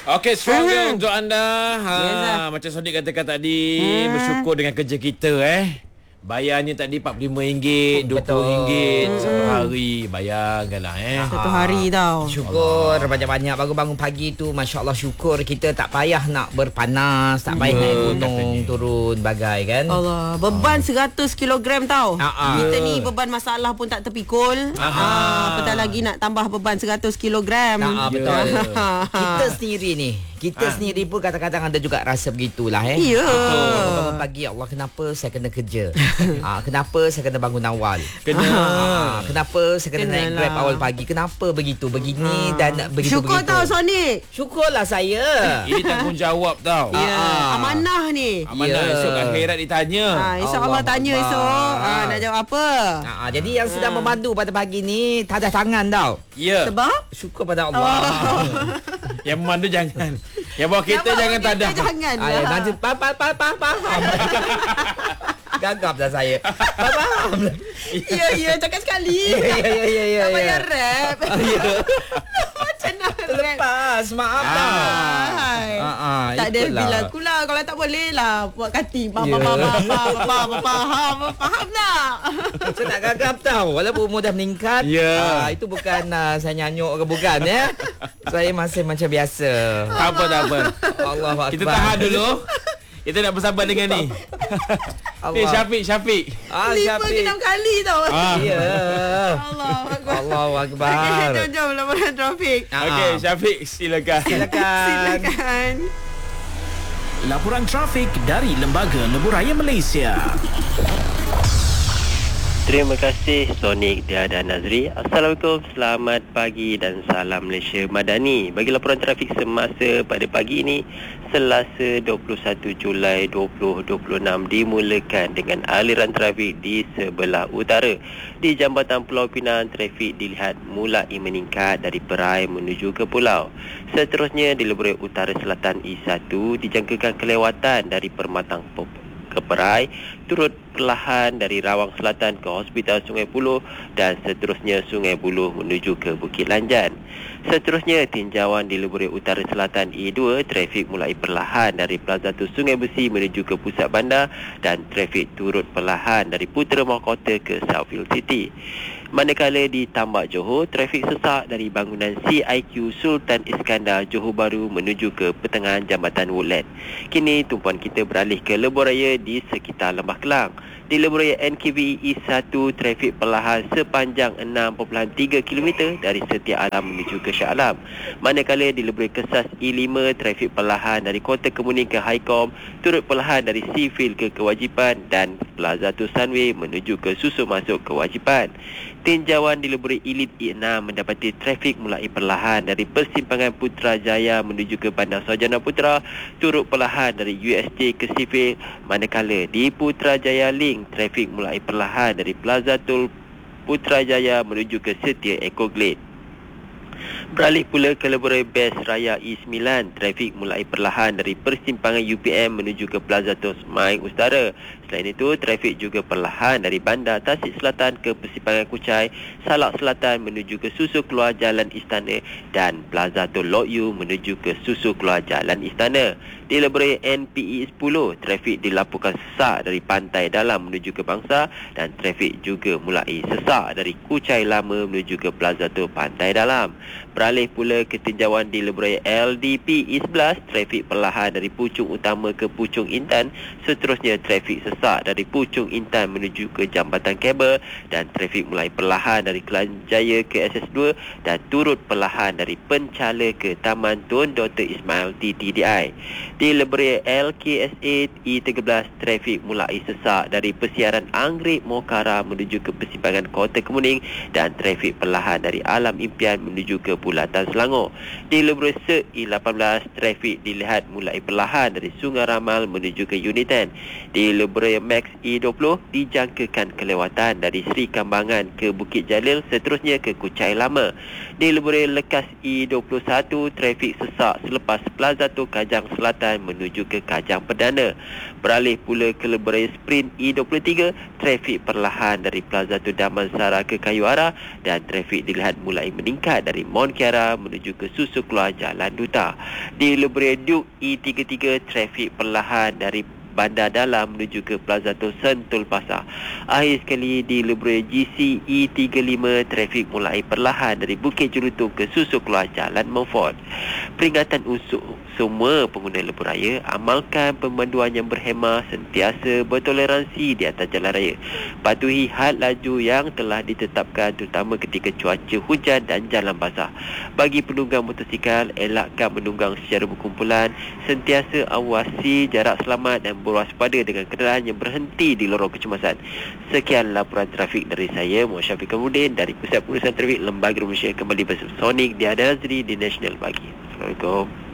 Okey, stronger untuk anda. Yes, Macam Sodik katakan tadi, bersyukur dengan kerja kita Bayarnya tadi RM45, RM20 satu hari. Bayangkanlah Satu hari tau. Syukur banyak-banyak baru bangun pagi tu, masya-Allah, syukur kita tak payah nak berpanas, tak payah naik gunung turun bagai kan. Allah, beban 100 kg tau. Kita ni beban masalah pun tak terpikul. Apatah lagi nak tambah beban 100 kg. Betul. Kita sendiri ni, sendiri pun kadang-kadang ada juga rasa begitulah Ya. Bangun pagi, Allah, kenapa saya kena kerja? Kenapa saya kena bangun awal? Kenapa saya kena naik Grab awal pagi? Kenapa begini dan begitu. Syukur tau, Sonic. Syukurlah saya. Ini tanggungjawab tau. Amanah ni. Amanah esok akhirat ditanya. Esok Allah tanya esok. Nak jawab apa? Jadi yang sedang memandu pada pagi ni, tadah tangan tau. Ya. Sebab Syukur pada Allah. Yang memandu jangan. Yang bawa kereta jangan tadah. Jangan Nanti faham. Gagap dah saya. Faham. Ya, cakap sekali. Ya. Tak payah rap. Macam nak rap. Terlepas, maaf tau. Tak ada bilang pula. Kalau tak boleh lah buat kati. Faham tak? Saya tak gagap tau. Walaupun umur dah meningkat. Itu bukan saya nyanyuk ke bukan Saya masih macam biasa. Tak apa. Allah Akbar. Kita tahan dulu. Kita nak bersabar dengan ni. Syafiq. 5 ke 6 kali tau. Ya. Allahu Akbar. Okay, jom laporan trafik. Okey, Syafiq, silakan. Laporan trafik dari Lembaga Lebuh Raya Malaysia. Terima kasih Sonic Dia dan Nazri. Assalamualaikum, selamat pagi dan salam Malaysia Madani. Bagi laporan trafik semasa pada pagi ini, Selasa 21 Julai 2026 dimulakan dengan aliran trafik di sebelah utara. Di Jambatan Pulau Pinang, trafik dilihat mulai meningkat dari Perai menuju ke pulau. Seterusnya di Lebuh Utara Selatan E1 dijangkakan kelewatan dari Permatang ke Perai, turut perlahan dari Rawang Selatan ke Hospital Sungai Buloh dan seterusnya Sungai Buloh menuju ke Bukit Lanjan. Seterusnya tinjauan di Lebuh Utara Selatan E2, trafik mulai perlahan dari Plaza Tu Sungai Besi menuju ke pusat bandar dan trafik turut perlahan dari Putera Mahkota ke Southfield City. Manakala di Tambak Johor, trafik sesak dari bangunan CIQ Sultan Iskandar Johor Bahru menuju ke pertengahan Jambatan Woodland. Kini tumpuan kita beralih ke Lebuh Raya di sekitar Lembah Kelang. Di Lebuh Raya NKVE E1, trafik perlahan sepanjang 6.3 km dari Setia Alam menuju ke Shah Alam. Manakala di Lebuh Raya Kesas E5, trafik perlahan dari Kota Kemuning ke Highcom, turut perlahan dari Seafield ke Kewajipan dan Plaza Tu Sunway menuju ke Susu Masuk Kewajipan. Tinjauan di Lebuh Raya Elite E6 mendapati trafik mulai perlahan dari Persimpangan Putrajaya menuju ke Bandar Sarjana Putra, turut perlahan dari USJ ke Seafield. Manakala di Putrajaya Link, trafik mulai perlahan dari Plaza Tol Putrajaya menuju ke Setia Eco Glade. Beralih pula ke Lebuh Raya Best Raya E9, trafik mulai perlahan dari Persimpangan UPM menuju ke Plaza Tol Semaing Utara. Selain itu, trafik juga perlahan dari Bandar Tasik Selatan ke Persimpangan Kuchai, Salak Selatan menuju ke Susu Keluar Jalan Istana dan Plaza Tol Lok Yu menuju ke Susu Keluar Jalan Istana. Di Lebuh Raya NPE 10, trafik dilaporkan sesak dari Pantai Dalam menuju ke Bangsa dan trafik juga mulai sesak dari Kuchai Lama menuju ke Plaza Tol Pantai Dalam. Beralih pula ke tinjauan di Lebuh Raya LDP E11, trafik perlahan dari Puchong Utama ke Puchong Intan. Seterusnya trafik sesak dari Puchong Intan menuju ke Jambatan Kabel dan trafik mulai perlahan dari Kelang Jaya ke SS2 dan turut perlahan dari Penchala ke Taman Tun Dr. Ismail TTDI. Di Lebuh Raya LKSA E13, trafik mulai sesak dari Persiaran Anggrek Mokara menuju ke Persimpangan Kota Kemuning dan trafik perlahan dari Alam Impian menuju ke Bulatan Selangor. Di Lebuh Raya Sek E18, trafik dilihat mulai perlahan dari Sungai Ramal menuju ke Unit 10. Di Lebuh Raya Max E20 dijangkakan kelewatan dari Sri Kambangan ke Bukit Jalil, seterusnya ke Kuchai Lama. Di Lebuh Raya Lekas E21, trafik sesak selepas Plaza Tu Kajang Selatan Jalan menuju ke Kajang Perdana. Beralih pula ke leburan sprint E23, trafik perlahan dari Plaza Tu Damansara ke Kayu Ara dan trafik dilihat mulai meningkat dari Mont Kiara menuju ke Susu Keluar Jalan Duta. Di leburan Duke E33, trafik perlahan dari Bandar Dalam menuju ke Plaza Tu Sentul Pasar. Akhir sekali di leburan GC E35, trafik mulai perlahan dari Bukit Jerutung ke Susu Keluar Jalan Montfort. Peringatan untuk semua pengguna lebuh raya, amalkan pemanduan yang berhemah, sentiasa bertoleransi di atas jalan raya. Patuhi had laju yang telah ditetapkan terutama ketika cuaca hujan dan jalan basah. Bagi penunggang motosikal, elakkan menunggang secara berkumpulan, sentiasa awasi jarak selamat dan berwaspada dengan kenderaan yang berhenti di lorong kecemasan. Sekian laporan trafik dari saya, Muhammad Syafiq Kamudin dari Pusat Pengurusan Trafik Lembaga Malaysia, kembali bersama Sonic Dia Nazri di National Pagi. Assalamualaikum.